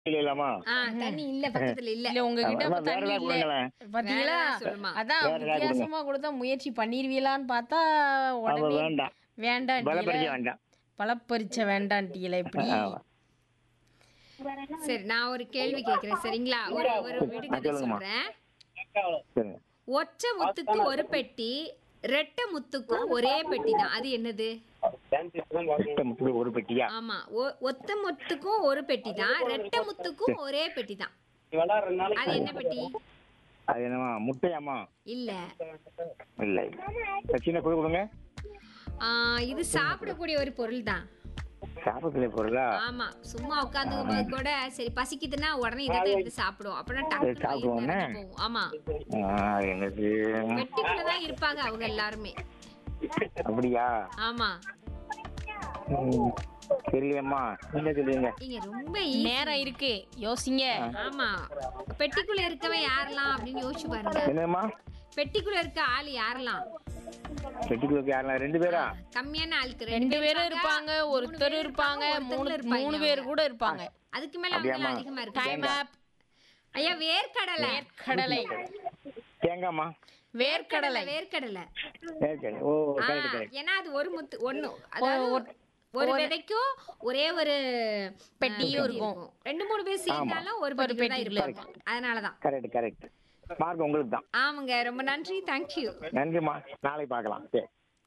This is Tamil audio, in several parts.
இல்லையாமா? தண்ணி இல்ல பக்கத்துல இல்ல. இல்ல உங்ககிட்ட அம்மா, அப்ப வேற தண்ணி ஏதாவது இல்ல. கொடுங்களேன். பாத்தீங்களா? வேற ஏதாவது சொல்லுமா? அதான் வேற ஏதாவது கொடுங்க. வித்தியாசமா கொடுத்தா முயற்சி பண்ணிருவீங்களான்னு பார்த்தா அவ உடனே வேண்டாம். வேண்டான்ட்டீல. பலப்பரிச்சை வேண்டாம். பழப்பறிச்ச வேண்டான்ட்டீல எப்படி? ஆமா. சரி, நான் ஒரு கேள்வி கேக்குறேன் சரிங்களா? ஒரு ஒரு விடுகதை சொல்லுங்கம்மா. சொல்றேன். சரிங்க. ஒற்றை முத்துக்கு ஒரு பெட்டி, ரெட்டை முத்துக்கும் ஒரே பெட்டி தான். அது என்னது? முத்துக்கு ஒரு பெட்டியா? ஆமா, ஒத்த முத்துக்கும் ஒரு பெட்டி தான், ரெட்டை முத்துக்கும் ஒரே பெட்டி தான். அது என்ன பெட்டி? அது என்னமா முட்டையாமா? இல்ல. இல்லை. சின்ன குழு கொடுங்க. இது சாப்பிடக்கூடிய ஒரு பொருள் தான். சாப்பிடத்துல பொருளா? ஆமா, சும்மா உட்காந்துக்கும் போது கூட சரி பசிக்குதுன்னா உடனே இதை தான் எடுத்து சாப்பிடும். அப்புறம் டக்குனு வயிறு சாப்பிடுவோமே. நிறைஞ்சு போகும். ஆமா, என்னது? பெட்டிக்குள்ளதான் இருப்பாங்க அவங்க எல்லாருமே. அப்படியா? ஆமா, தெரியலையம்மா. நீங்க சொல்லுங்க. நீங்க ரொம்ப easy. நேரம் இருக்கு, யோசிங்க. ஆமா, பெட்டிக்குள்ள இருக்கவன் யாரெல்லாம் அப்படின்னு யோசிச்சு பாருங்க. என்னம்மா? பெட்டிக்குள்ள இருக்க ஆள் யாரெல்லாம்? பெட்டிக்குள்ள யாரெல்லாம்? 2 பேரா? கம்மியான ஆளுக்கு 2 பேரும் இருப்பாங்க, ஒருத்தர் இருப்பாங்க, மூணு பேர் கூட இருப்பாங்க. அதுக்கு மேல அவங்க அப்படியாம்மா? அதிகமா இருக்கு. Time app. ஐயா, வேர்க்கடலை. கடலை. தேங்காய்மா? வேர்க்கடலை. வேர்க்கடலை. சரி. ஓ, கரெக்ட் கரெக்ட். ஏன்னா அது ஒரு முத்து ஒண்ணு, அதாவது ஒரு விதைக்கும் ஒரே ஒரு பெட்டியும் இருக்கும். 2-3 பேர் சேர்ந்தாலும் ஒரு பெட்டி தான் இருப்பாங்க. அதனாலதான். Correct correct. மார்க் உங்களுக்கு தான். ஆமாங்க, ரொம்ப நன்றி, தேங்க்யூ. நன்றிம்மா. நாளைக்கு பார்க்கலாம். சரி.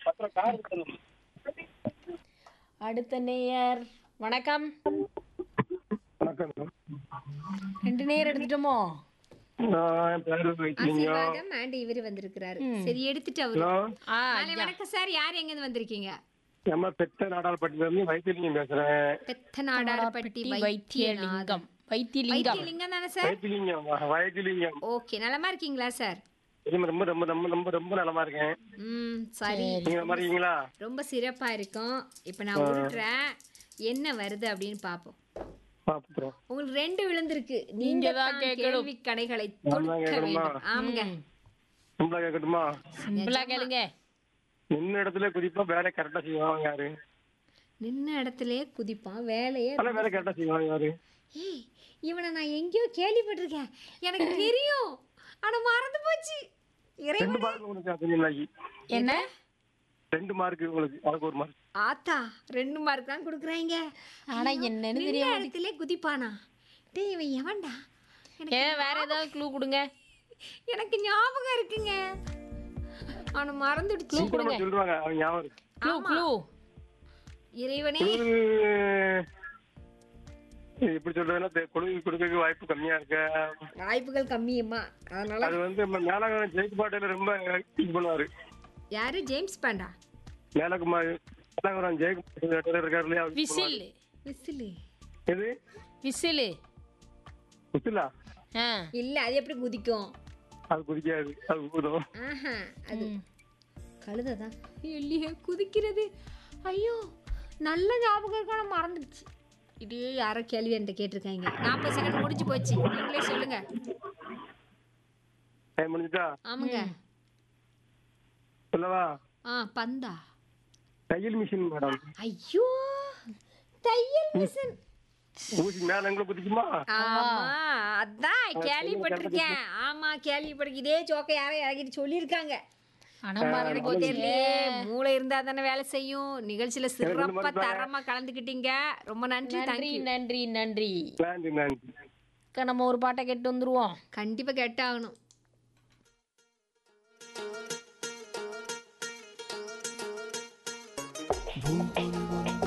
அடுத்த நேயர் வணக்கம். வணக்கம். 2 நேயர் எடுத்துட்டோமோ? நான் பேரு வைக்கீங்க. ஆசீர்வாதம் அண்ட் இவரு வந்திருக்கிறாரு. சரி, எடுத்துட்டு அவரு. ஹலோ, மாலை வணக்கம் சார். யார் எங்க இருந்து வந்திருக்கீங்க? நம்ம பெத்த நாடாளப்பட்டில இருந்து வைத்தியலிங்கம் பேசுறேன். பெத்தநாடார்பட்டி வைத்தியலிங்கம். வைத்தியலிங்கம். வைத்தியலிங்கம் தானே சார்? வைத்தியலிங்கம். ஓகே, நலமா இருக்கீங்களா சார்? ரொம்ப ரொம்ப ரொம்ப ரொம்ப ரொம்ப ரொம்ப நலமா இருக்கேன். சரி, நீங்க நலமா இருக்கீங்களா? ரொம்ப சிறப்பா இருக்கும். இப்ப நான் உருட்டுறேன், என்ன வருது அப்படின்னு பாப்போம். பாப்புறோம். உங்களுக்கு 2 விழுந்திருக்கு. நீங்க தான் தான் கேட்கணும். கேள்வி கணைகளை நான் தொடுக்க கேட்கணுமா? வேண்டும். ஆமாங்க, சிம்பிளா கேட்கட்டுமா? சிம்பிளா கேளுங்க. நின்ன இடத்துல குறிப்பா வேலை கரெக்டா செய்வாங்க யாரு? நின்ன இடத்துலயே குதிப்பான் வேலையே. ஆனா வேலை கரெக்டா செய்வாங்க யாரு? ஏய், இவனை நான் எங்கேயோ கேள்விப்பட்டிருக்கேன், எனக்கு தெரியும், ஆனா மறந்து போச்சு. 2 இறைவனே. மார்க் உங்களுக்கு தெரியுங்களா? என்ன? 2 மார்க் உங்களுக்கு, அதுக்கு 1 மார்க். ஆத்தா 2 மார்க் தான் கொடுக்குறாங்க. ஆனா என்னன்னு நின்ன தெரியும். இடத்துலயே குதிப்பானா? டேய், இவன் எவன்டா? ஏன் வேற ஏதாவது க்ளூ கொடுங்க. எனக்கு ஞாபகம் இருக்குங்க, ஆனா மறந்துடுச்சு. சீக்கிரமா சொல்றாங்க, அவங்க ஞாபகம் இருக்கு. Clue clue. இறைவனே. எப்படி சொல்றதுன்னா கொடுக்க வாய்ப்பு கம்மியா இருக்கு. வாய்ப்புகள் கம்மியம்மா, அதனால. அது வந்து நம்ம மேலகுமார் ஜெயிக் பாட்டில ரொம்ப இது பண்ணுவாரு. யாரு? ஜேம்ஸ் பாண்டா? மேலகுமார் மேலகுமார் ஜெயிக் பாட்டில் இருக்காரு இல்லையா? விசில். விசிலு எது? விசில். விசிலா? இல்ல, அது எப்படி குதிக்கும்? அது குதிக்காது, அது ஊதும். ஆஹா, அது கழுதைதான். இல்லையே குதிக்கிறது. ஐயோ, நல்ல ஞாபகம் இருக்கு, ஆனா மறந்துடுச்சு. இதே யாரோ கேள்வி என்கிட்ட கேட்டிருக்காங்க. 40 செகண்ட் முடிஞ்சு போச்சு, நீங்களே சொல்லுங்க. டைம் முடிஞ்சுட்டா? ஆமாங்க. சொல்லவா? பந்தா? தையல் மிஷின் மேடம். ஐயோ, தையல் மிஷின். ஊசி மேல எங்களை குதிக்குமா? ஆமா, அதான் கேள்விப்பட்டிருக்கேன். ஆமா, கேள்விப்பட்டிருக்கேன். இதே ஜோக்க யாரோ இறங்கிட்டு சொல்லியிருக்காங்க. ஆனா மறந்து எனக்கு போச்சு. தெரியலையே, மூளை இருந்தா தானே வேலை செய்யும். நிகழ்ச்சியில சிறப்பா தரமா கலந்துக்கிட்டீங்க. ரொம்ப நன்றி, நன்றி தேங்க்யூ. நன்றி நன்றி. நன்றி நன்றி. நம்ம ஒரு பாட்டை கேட்டு வந்துருவோம். கண்டிப்பா கேட்டாகணும்.